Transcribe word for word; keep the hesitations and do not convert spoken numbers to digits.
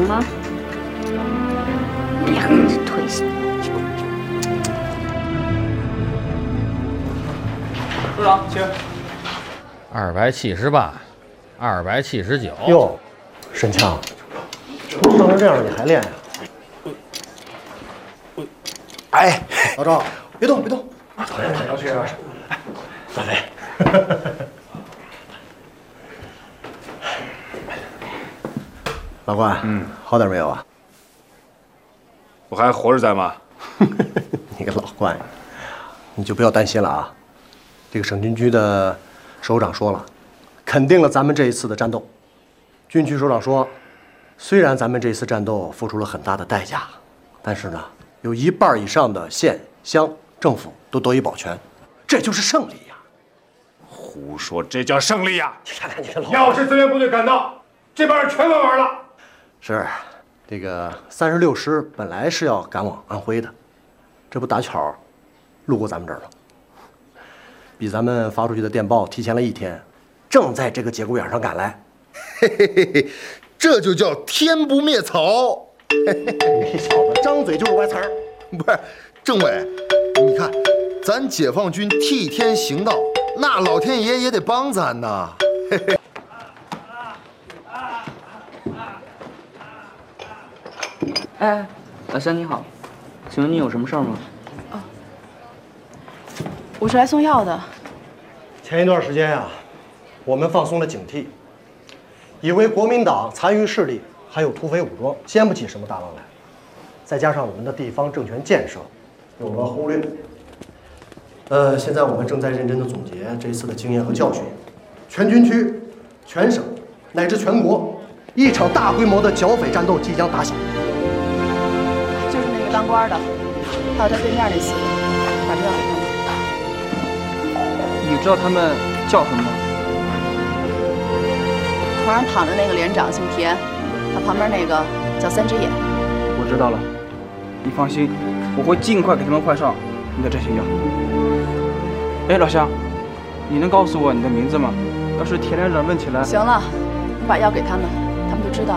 吗？娘的推死！ 处长，请。 二百七十八，二百七十九。 哟，沈强，都伤成这样了，你还练呀？ 哎， 老赵，别动，别动。 老师，哎，大飞。 老关， 嗯， 好点没有啊？ 我还活着在吗？ 你个老关，你就不要担心了啊。这个省军区的首长说了，肯定了咱们这一次的战斗。军区首长说，虽然咱们这一次战斗付出了很大的代价，但是呢，有一半以上的县乡政府都得以保全，这就是胜利呀！ 胡说，这叫胜利呀！ 你看看你这老…… 要是增援部队赶到，这帮人全完完了。 是，这个三十六师本来是要赶往安徽的，这不打巧路过咱们这儿了，比咱们发出去的电报提前了一天，正在这个节骨眼上赶来。 嘿嘿嘿嘿，这就叫天不灭草。 你小子张嘴就是歪词儿。 不是，政委，你看，咱解放军替天行道，那老天爷也得帮咱呐。嘿嘿。 哎，老乡你好，请问你有什么事儿吗？ 哦，我是来送药的。 前一段时间呀、啊，我们放松了警惕，以为国民党残余势力还有土匪武装，掀不起什么大浪来。再加上我们的地方政权建设有了忽略，呃，现在我们正在认真的总结这一次的经验和教训，全军区、全省乃至全国，一场大规模的剿匪战斗即将打响。 就是那个当官的，还有他对面那四个，把这药给他们。 你知道他们叫什么吗？ 床上躺着那个连长姓田，他旁边那个叫三只眼。 我知道了，你放心，我会尽快给他们换上你的这些药。哎，老乡，你能告诉我你的名字吗？要是田连长问起来…… 行了，你把药给他们，他们就知道